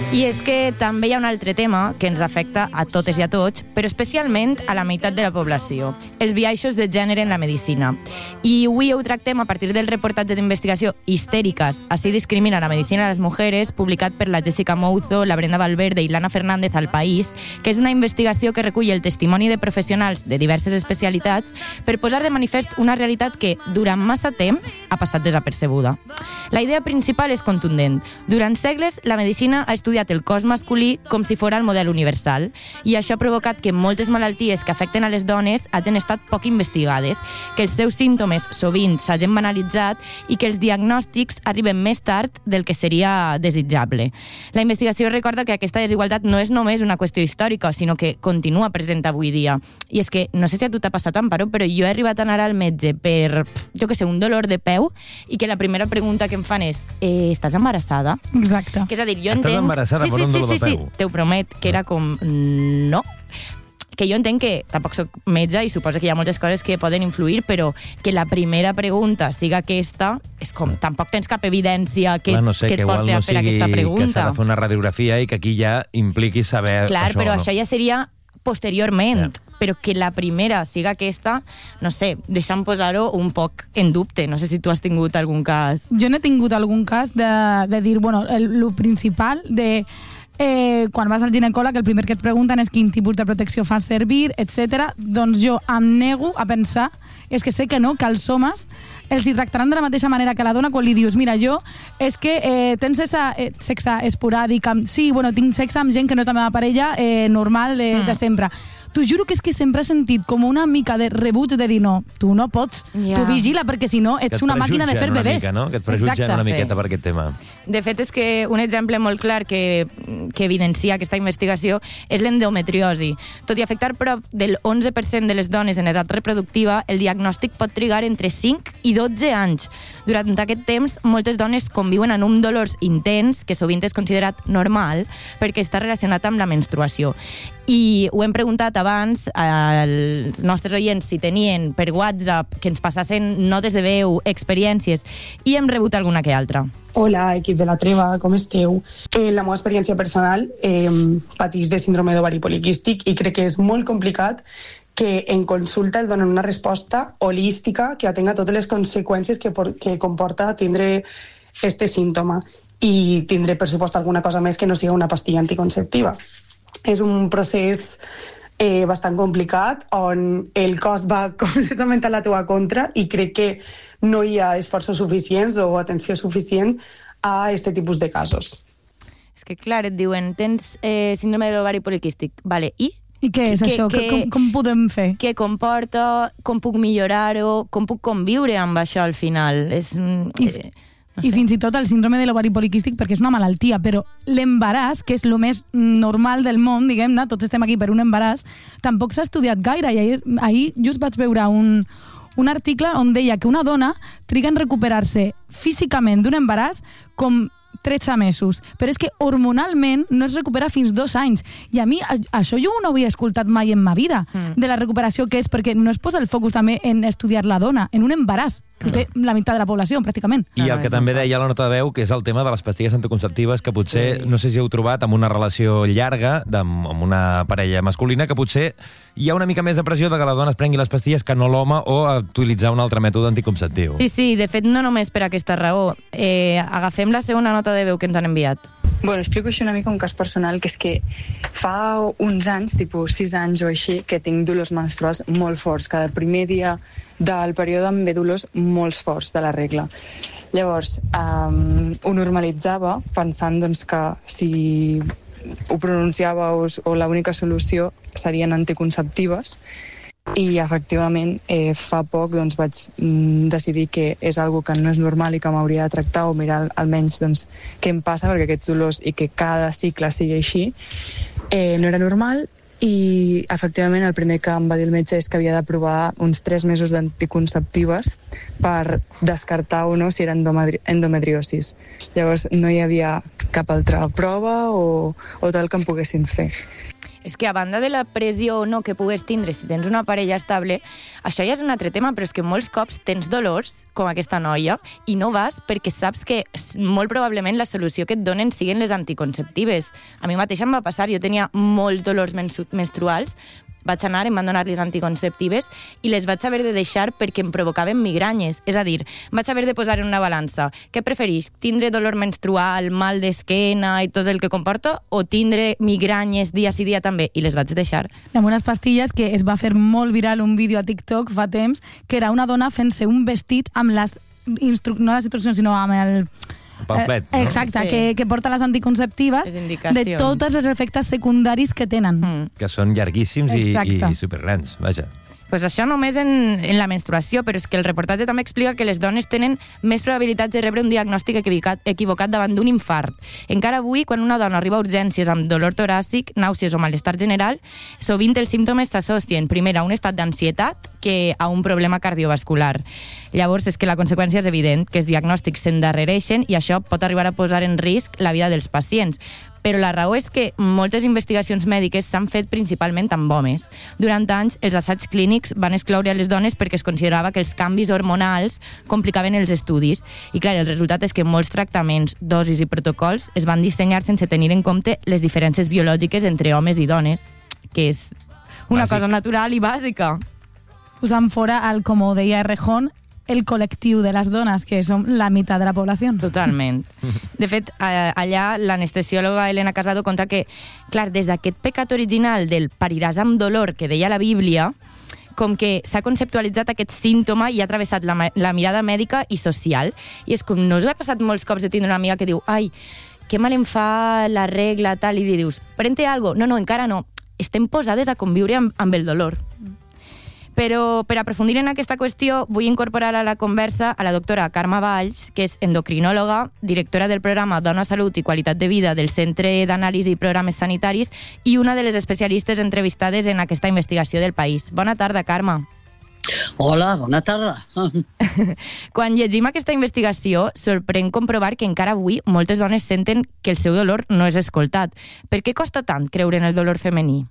I és que també hi ha un altre tema que ens afecta a totes i a tots, però especialment a la meitat de la població, els biaixos de gènere en la medicina. I avui ho tractem a partir del reportatge d'investigació Histéricas, así discrimina la medicina a les mujeres, publicat per la Jessica Mouzo, la Brenda Valverde i l'Anna Fernández al País, que és una investigació que recull el testimoni de professionals de diverses especialitats per posar de manifest una realitat que, durant massa temps, ha passat desapercebuda. La idea principal és contundent. Durant segles, la medicina ha estudiat el cos masculí com si fos el model universal, i això ha provocat que moltes malalties que afecten a les dones hagin estat poc investigades, que els seus símptomes sovint s'hagin banalitzat i que els diagnòstics arriben més tard del que seria desitjable. La investigació recorda que aquesta desigualtat no és només una qüestió històrica, sinó que continua present avui dia. I és que, no sé si a tu t'ha passat, Amparo, però jo he arribat a anar al metge per, jo què sé, un dolor de peu, i que la primera pregunta que em fan és ¿estàs embarassada? Exacte. Que és a dir, jo entenc... Estàs embarassada per un dolor de peu? Sí, t'ho promet, que era com... No. Que jo entenc que tampoc soc metge i suposo que hi ha moltes coses que poden influir, però que la primera pregunta siga aquesta, és com, tampoc tens cap evidència que et porti a fer aquesta pregunta. Que s'ha de fer una radiografia i que aquí ja impliqui saber clar, això. Clar, però no? això ja seria posteriorment. Ja. Però que la primera siga aquesta, no sé, deixa'm posar-ho un poc en dubte. No sé si tu has tingut algun cas. Jo n'he tingut algun cas de dir, bueno, el principal de... quan vas al ginecòleg, el primer que et pregunten és quin tipus de protecció fas servir, etc. Doncs jo em nego a pensar, és que sé que no, que els homes els hi tractaran de la mateixa manera que la dona quan li dius, mira, jo és que tens sexe esporàdic, sí, bueno, tinc sexe amb gent que no és la meva parella normal de sempre. T'ho juro que és que sempre he sentit com una mica de rebuig de dir, no, tu no pots, tu vigila, perquè si no ets una màquina de fer bebès. Mica, no? Que et prejutgen una miqueta per aquest tema. De fet, és que un exemple molt clar que evidencia aquesta investigació és l'endometriosi. Tot i afectar prop del 11% de les dones en edat reproductiva, el diagnòstic pot trigar entre 5 i 12 anys. Durant aquest temps, moltes dones conviuen amb un dolor intens, que sovint és considerat normal, perquè està relacionat amb la menstruació. I ho hem preguntat abans als nostres oients si tenien per WhatsApp que ens passassen notes de veu, experiències, i hem rebut alguna que altra. Hola, equip de la Treva, com esteu? La meva experiència personal patís de síndrome d'ovari poliquístic i crec que és molt complicat que en consulta el donen una resposta holística que atenga totes les conseqüències que comporta tindre este símptoma i tindre, per supost, alguna cosa més que no siga una pastilla anticonceptiva. És un procés bastant complicat on el cos va completament a la teva contra i crec que no hi ha esforços suficients o atenció suficient a aquest tipus de casos. És que, clar, et diuen, tens síndrome de l'ovari poliquístic. Vale, i? I què és això? Com podem fer? Què comporta? Com puc millorar-ho? Com puc conviure amb això al final? I fins i tot el síndrome de l'ovari poliquístic, perquè és una malaltia, però l'embaràs, que és el més normal del món, diguem-ne, tots estem aquí per un embaràs, tampoc s'ha estudiat gaire. I ahir just vaig veure un article on deia que una dona triga en recuperar-se físicament d'un embaràs com 13 mesos, però és que hormonalment no es recupera fins 2 anys. I a mi això jo no ho havia escoltat mai en ma vida, de la recuperació que és, perquè no es posa el focus també en estudiar la dona, en un embaràs, que ho té la meitat de la població, pràcticament. I el que també deia la nota de veu, que és el tema de les pastilles anticonceptives, que potser, no sé si heu trobat, amb una relació llarga, amb una parella masculina, que potser hi ha una mica més de pressió de que la dona es prengui les pastilles que no l'home o utilitzar un altre mètode anticonceptiu. Sí, de fet, no només per aquesta raó. Agafem la segona nota de veu que ens han enviat. Bueno, explico així una mica un cas personal, que és que fa uns anys, tipus 6 anys o així, que tinc dolors menstruals molt forts. Cada primer dia del període em ve dolors molt forts de la regla. Llavors, ho normalitzava pensant doncs, que si ho pronunciava o l'única solució serien anticonceptives, i efectivament fa poc doncs, vaig decidir que és algo que no és normal i que m'hauria de tractar o mirar almenys doncs, què em passa, perquè aquests dolors i que cada cicle sigui així no era normal. I efectivament el primer que em va dir el metge és que havia de provar uns 3 mesos d'anticonceptives per descartar o no si era endometriosis. Llavors no hi havia cap altra prova o tal que em poguessin fer. És que a banda de la pressió no que pugues tindre si tens una parella estable, això ja és un altre tema, però és que molts cops tens dolors, com aquesta noia, i no vas perquè saps que molt probablement la solució que et donen siguen les anticonceptives. A mi mateixa em va passar, jo tenia molts dolors menstruals, vaig anar, em van donar les anticonceptives i les vaig haver de deixar perquè em provocaven migranyes. És a dir, vaig haver de posar en una balança. Què preferís? Tindre dolor menstrual, mal d'esquena i tot el que comporta, o tindre migranyes dia sí dia també? I les vaig deixar. Amb unes pastilles que es va fer molt viral un vídeo a TikTok fa temps, que era una dona fent-se un vestit amb les no les instruccions, sinó amb el pamflet, no? Exacte, sí. que porta les anticonceptives de tots els efectes secundaris que tenen. Que són llarguíssims i supergrans, vaja. Pues això només en la menstruació, però és que el reportatge també explica que les dones tenen més probabilitats de rebre un diagnòstic equivocat davant d'un infart. Encara avui, quan una dona arriba a urgències amb dolor toràcic, nàusees o malestar general, sovint els símptomes s'associen primer a un estat d'ansietat que a un problema cardiovascular. Llavors, és que la conseqüència és evident, que els diagnòstics s'endarrereixen i això pot arribar a posar en risc la vida dels pacients. Però la raó és que moltes investigacions mèdiques s'han fet principalment amb homes. Durant anys, els assaigs clínics van excloure a les dones perquè es considerava que els canvis hormonals complicaven els estudis. I clar, el resultat és que molts tractaments, dosis i protocols es van dissenyar sense tenir en compte les diferències biològiques entre homes i dones, que és una cosa natural i bàsica. Posant fora, com ho deia Errejón, el col·lectiu de les dones, que som la meitat de la població. Totalment. De fet, allà l'anestesiòloga Elena Casado conta que, clar, des d'aquest pecat original del pariràs amb dolor que deia la Bíblia, com que s'ha conceptualitzat aquest símptoma i ha travessat la mirada mèdica i social. I és com, no us ha passat molts cops de tindre una amiga que diu, ai, que mal em fa la regla, tal, i dius, prente algo. No, encara no. Estem posades a conviure amb el dolor. Però per aprofundir en aquesta qüestió vull incorporar a la conversa a la doctora Carme Valls, que és endocrinòloga, directora del programa Dona, Salut i Qualitat de Vida del Centre d'Anàlisi i Programes Sanitaris i una de les especialistes entrevistades en aquesta investigació del país. Bona tarda, Carme. Hola, bona tarda. Quan llegim aquesta investigació, sorprèn comprovar que encara avui moltes dones senten que el seu dolor no és escoltat. Per què costa tant creure en el dolor femení?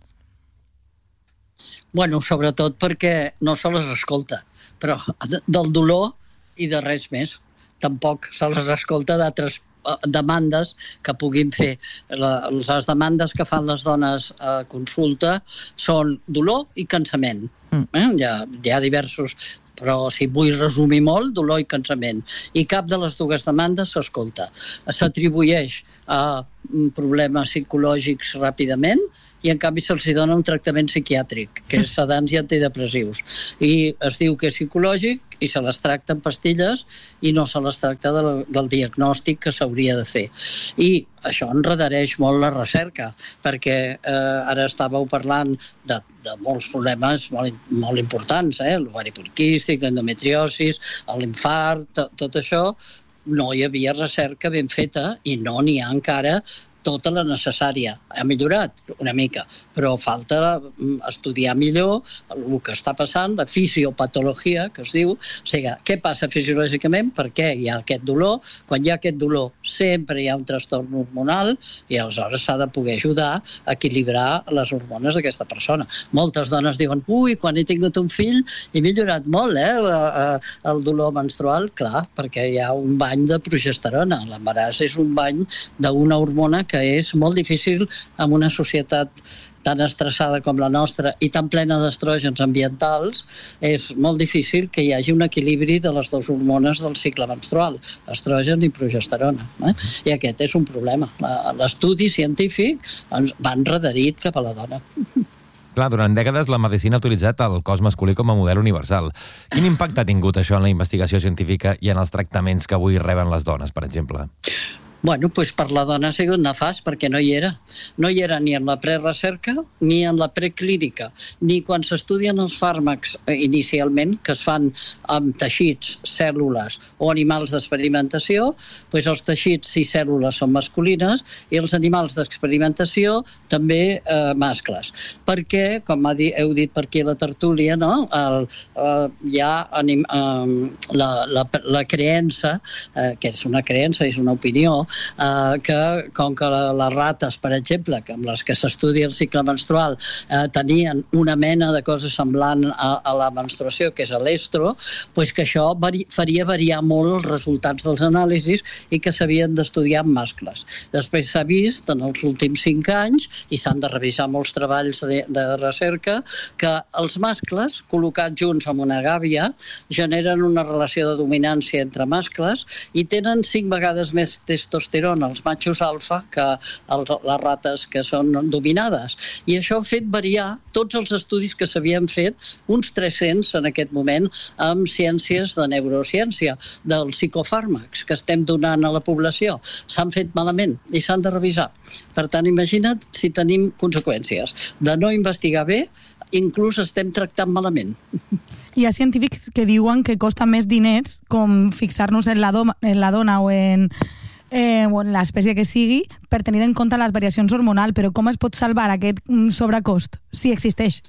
Bueno, sobretot perquè no se les escolta, però del dolor i de res més. Tampoc se les escolta d'altres demandes que puguin fer. Les demandes que fan les dones a consulta són dolor i cansament. Hi ha diversos, però si vull resumir molt, dolor i cansament. I cap de les dues demandes s'escolta. S'atribueix a problemes psicològics ràpidament i en canvi se'ls dona un tractament psiquiàtric, que és sedants i antidepressius. I es diu que és psicològic i se les tracta en pastilles i no se les tracta del diagnòstic que s'hauria de fer. I això enredareix molt la recerca, perquè ara estàveu parlant de molts problemes molt importants, l'ovari poliquístic, l'endometriosis, l'infart, tot això. No hi havia recerca ben feta i no n'hi ha encara tota la necessària. Ha millorat una mica, però falta estudiar millor el que està passant, la fisiopatologia, que es diu, o sigui, què passa fisiològicament, per què hi ha aquest dolor. Quan hi ha aquest dolor sempre hi ha un trastorn hormonal i aleshores s'ha de poder ajudar a equilibrar les hormones d'aquesta persona. Moltes dones diuen, ui, quan he tingut un fill he millorat molt, el dolor menstrual, clar, perquè hi ha un bany de progesterona. L'embaràs és un bany d'una hormona que és molt difícil en una societat tan estressada com la nostra i tan plena d'estrògens ambientals, és molt difícil que hi hagi un equilibri de les dues hormones del cicle menstrual, estrogen i progesterona. I aquest és un problema. L'estudi científic va enrederit cap a la dona. Clar, durant dècades la medicina ha utilitzat el cos masculí com a model universal. Quin impacte ha tingut això en la investigació científica i en els tractaments que avui reben les dones, per exemple? Bueno, doncs per la dona ha sigut nefast perquè no hi era. No hi era ni en la prerecerca ni en la preclínica, ni quan s'estudien els fàrmacs inicialment, que es fan amb teixits, cèl·lules o animals d'experimentació, doncs els teixits i cèl·lules són masculines i els animals d'experimentació també mascles. Perquè, com heu dit per aquí a la tertúlia, no? Hi ha la creença, que és una creença, és una opinió, que com que les rates, per exemple, que amb les que s'estudia el cicle menstrual, tenien una mena de cosa semblant a la menstruació, que és l'estro, doncs que això faria variar molt els resultats dels anàlisis i que s'havien d'estudiar en mascles. Després s'ha vist en els últims 5 anys, i s'han de revisar molts treballs de recerca, que els mascles, col·locats junts amb una gàbia, generen una relació de dominància entre mascles i tenen 5 vegades més testosterona els matxos alfa que les rates que són dominades. I això ha fet variar tots els estudis que s'havien fet, uns 300 en aquest moment, amb ciències de neurociència, dels psicofàrmacs que estem donant a la població. S'han fet malament i s'han de revisar. Per tant, imagina't si tenim conseqüències de no investigar bé, inclús estem tractant malament. Hi ha científics que diuen que costa més diners com fixar-nos en la dona o en l'espècie que sigui per tenir en compte les variacions hormonals, però com es pot salvar aquest sobrecost, si existeix?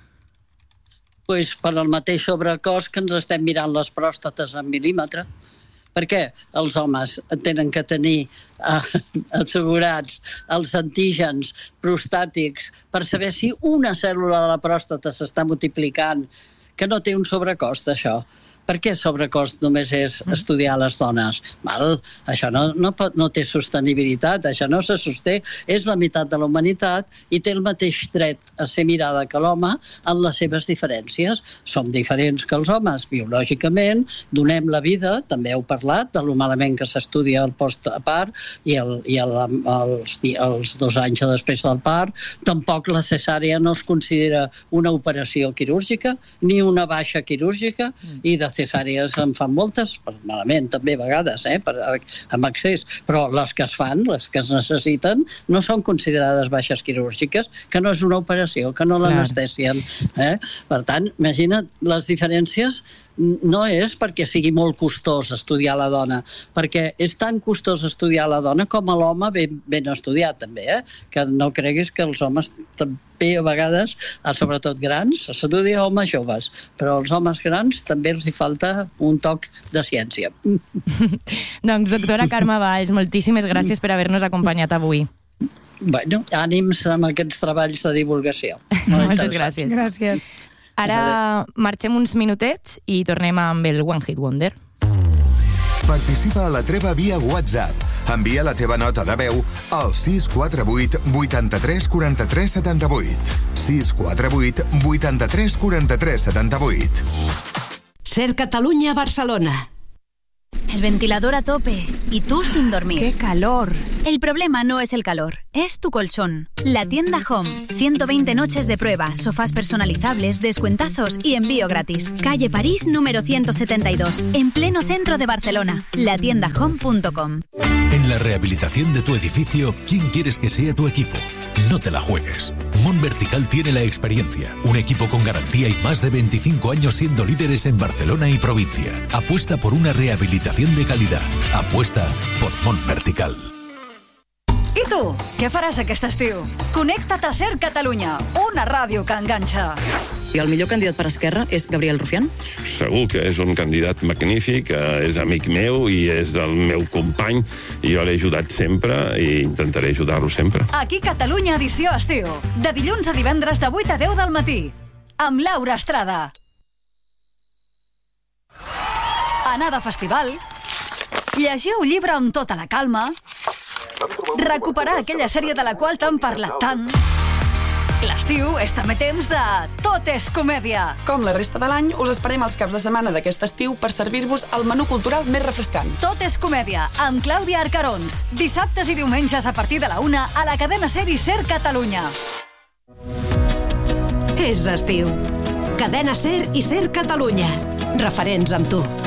Doncs per al mateix sobrecost que ens estem mirant les pròstates en mil·límetre. Perquè els homes tenen que tenir assegurats els antígens prostàtics per saber si una cèl·lula de la pròstata s'està multiplicant, que no té un sobrecost, això. Per què sobrecost només és estudiar les dones? Això no té sostenibilitat, això no se sosté. És la meitat de la humanitat i té el mateix dret a ser mirada que l'home en les seves diferències. Som diferents que els homes biològicament, donem la vida, també heu parlat de lo malament que s'estudia el postpart i els 2 anys després del part. Tampoc la cesària no es considera una operació quirúrgica ni una baixa quirúrgica, i de cesàries en fan moltes, malament també a vegades, amb accés, però les que es fan, les que es necessiten, no són considerades baixes quirúrgiques, que no és una operació, que no l'anestesien. Per tant, imagina't, les diferències no és perquè sigui molt costós estudiar la dona, perquè és tan costós estudiar la dona com a l'home ben estudiat també, que no creguis que els homes també a vegades, sobretot grans, s'estudia homes joves, però als homes grans també els hi falta un toc de ciència. Doncs, doctora Carme Valls, moltíssimes gràcies per haver-nos acompanyat avui. Bueno, ànims amb aquests treballs de divulgació. Moltes gràcies. Gràcies. Ara marxem uns minutets i tornem amb el One Hit Wonder. Participa a la treva via WhatsApp. Envia la teva nota de veu al 648 83 43 78. 648 83 43 78. Ser Catalunya, Barcelona. El ventilador a tope y tú sin dormir. ¡Qué calor! El problema no es el calor, es tu colchón. La tienda Home. 120 noches de prueba, sofás personalizables, descuentazos y envío gratis. Calle París, número 172, en pleno centro de Barcelona. Latiendahome.com. En la rehabilitación de tu edificio, ¿quién quieres que sea tu equipo? No te la juegues. Mont Vertical tiene la experiencia, un equipo con garantía y más de 25 años siendo líderes en Barcelona y provincia. Apuesta por una rehabilitación de calidad. Apuesta por Mont Vertical. I tu, què faràs aquest estiu? Connecta't a Ser Catalunya, una ràdio que enganxa. I el millor candidat per Esquerra és Gabriel Rufián? Segur que és un candidat magnífic, és amic meu i és el meu company, i jo l'he ajudat sempre i intentaré ajudar-lo sempre. Aquí Catalunya edició estiu, de dilluns a divendres de 8 a 10 del matí, amb Laura Estrada. Anar de festival, llegir un llibre amb tota la calma, recuperar aquella sèrie de la qual t'han parlat tant. L'estiu és també temps de Tot és Comèdia. Com la resta de l'any, us esperem els caps de setmana d'aquest estiu per servir-vos el menú cultural més refrescant. Tot és Comèdia, amb Clàudia Arcarons. Dissabtes i diumenges a partir de la 1 a la cadena SER i Ser Catalunya. És estiu. Cadena SER i Ser Catalunya. Referents amb tu.